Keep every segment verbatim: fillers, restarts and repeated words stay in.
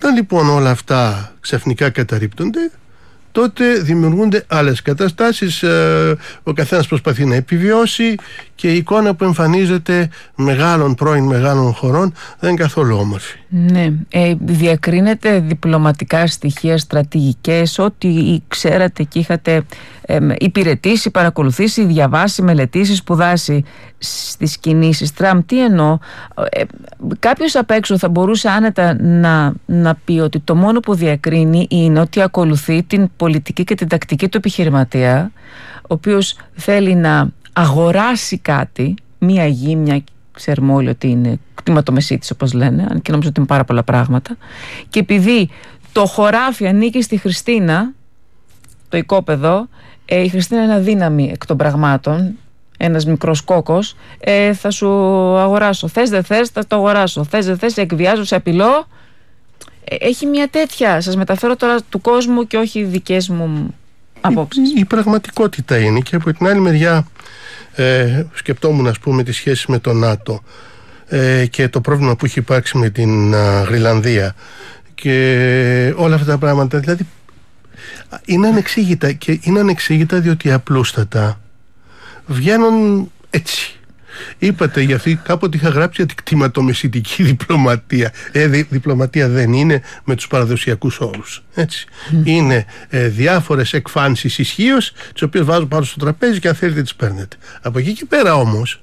Όταν λοιπόν όλα αυτά ξαφνικά καταρρίπτονται, τότε δημιουργούνται άλλες καταστάσεις, ο καθένας προσπαθεί να επιβιώσει και η εικόνα που εμφανίζεται μεγάλων πρώην μεγάλων χωρών δεν είναι καθόλου όμορφη. Ναι, ε, διακρίνεται διπλωματικά στοιχεία, στρατηγικές, ό,τι ξέρατε και είχατε ε, υπηρετήσει, παρακολουθήσει, διαβάσει, μελετήσει, σπουδάσει στις κινήσεις Τραμπ. Τι εννοώ, ε, κάποιος απ' έξω θα μπορούσε άνετα να, να πει ότι το μόνο που διακρίνει είναι ότι ακολουθεί την πολιτική και την τακτική του επιχειρηματία, ο οποίος θέλει να αγοράσει κάτι, μία γη, μια ξέρουμε όλοι ότι είναι κτηματομεσίτης όπως λένε, αν και νομίζω ότι είναι πάρα πολλά πράγματα, και επειδή το χωράφι ανήκει στη Χριστίνα, το οικόπεδο, ε, η Χριστίνα είναι αδύναμη εκ των πραγμάτων, ένας μικρός κόκκος, ε, θα σου αγοράσω, θες δεν θες θα το αγοράσω, θες δεν θες σε εκβιάζω, σε απειλώ. ε, έχει μια τέτοια, σας μεταφέρω τώρα του κόσμου και όχι δικές μου απόψεις. Η, η πραγματικότητα είναι, και από την άλλη μεριά ε, σκεπτόμουν ας πούμε τη σχέση με το ΝΑΤΟ ε, και το πρόβλημα που έχει υπάρξει με την α, Γροιλανδία και όλα αυτά τα πράγματα, δηλαδή είναι ανεξήγητα, και είναι ανεξήγητα διότι απλούστατα βγαίνουν έτσι. Είπατε για αυτή, κάποτε είχα γράψει για την κτηματομεσητική διπλωματία. Ε, δι, διπλωματία δεν είναι με τους παραδοσιακούς όρους. Έτσι. Mm. Είναι ε, διάφορες εκφάνσεις ισχύως, τις οποίες βάζω πάνω στο τραπέζι και αν θέλετε τις παίρνετε. Από εκεί και πέρα όμως,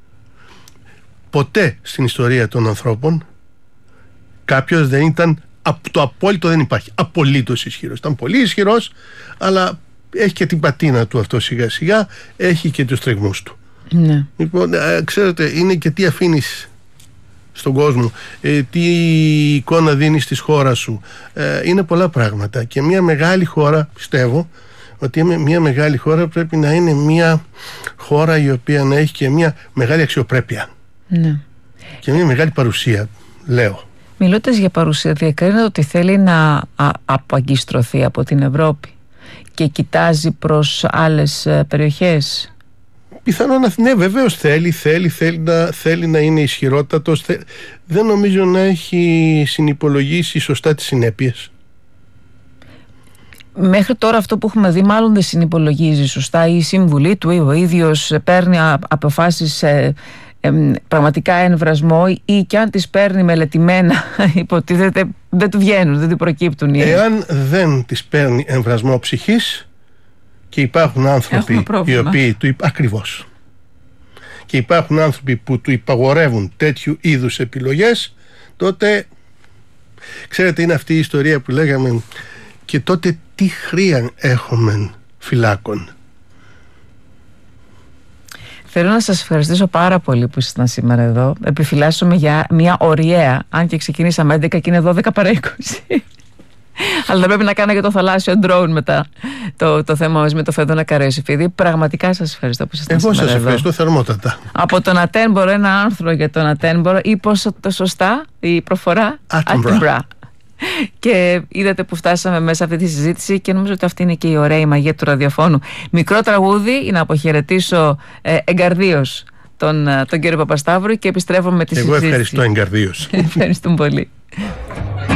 ποτέ στην ιστορία των ανθρώπων κάποιος δεν ήταν, το απόλυτο δεν υπάρχει, απολύτως ισχυρός. Ήταν πολύ ισχυρός, αλλά έχει και την πατίνα του αυτό σιγά σιγά, έχει και τους τρεγμούς του. Ναι. Λοιπόν, ξέρετε, είναι και τι αφήνεις στον κόσμο, ε, τι εικόνα δίνεις της χώρας σου, ε, είναι πολλά πράγματα, και μια μεγάλη χώρα, πιστεύω ότι μια μεγάλη χώρα πρέπει να είναι μια χώρα η οποία να έχει και μια μεγάλη αξιοπρέπεια. Ναι. Και μια μεγάλη παρουσία, λέω. Μιλώντας για παρουσία, διακρίνεται ότι θέλει να απαγκιστρωθεί από την Ευρώπη και κοιτάζει προς άλλες περιοχές. Πιθανόν να, ναι, βεβαίως θέλει, θέλει, θέλει, να, θέλει να είναι ισχυρότατος. Θε, δεν νομίζω να έχει συνυπολογίσει σωστά τις συνέπειες. Μέχρι τώρα αυτό που έχουμε δει μάλλον δεν συνυπολογίζει σωστά. Η συμβουλή του ή ο ίδιος παίρνει αποφάσεις ε, ε, πραγματικά εμβρασμό, ή και αν τις παίρνει μελετημένα υποτίθεται δεν του βγαίνουν, δεν του προκύπτουν. Εάν δεν τις παίρνει εμβρασμό ψυχής, και υπάρχουν άνθρωποι οι οποίοι του υπ... ακριβώς, και υπάρχουν άνθρωποι που του υπαγορεύουν τέτοιου είδους επιλογές, τότε ξέρετε, είναι αυτή η ιστορία που λέγαμε, και τότε τι χρήαν έχουμε φυλάκων. Θέλω να σας ευχαριστήσω πάρα πολύ που ήσασταν σήμερα εδώ. Επιφυλάσσομαι για μια ωριαία, αν και ξεκινήσαμε έντεκα και είναι δώδεκα παρά είκοσι. Αλλά δεν πρέπει να κάνω και το θαλάσσιο drone μετά το, το θέμα μας με το Φέδωνα Καραϊωσηφίδη. Πραγματικά σας ευχαριστώ που ήσασταν σήμερα εδώ. Εγώ σας ευχαριστώ θερμότατα. Από τον Ατένμπορο, ένα άρθρο για τον Ατένμπορο, ή πώς το σωστά η προφορά, Άτενμπρα. Και είδατε που φτάσαμε μέσα αυτή τη συζήτηση, και νομίζω ότι αυτή είναι και η ωραία η μαγεία του ραδιοφώνου. Μικρό τραγούδι, να αποχαιρετήσω ε, εγκαρδίως τον, τον κύριο Παπασταύρου, και επιστρέφω με τη συζήτηση. Εγώ ευχαριστώ εγκαρδίως. Ευχαριστούμε πολύ.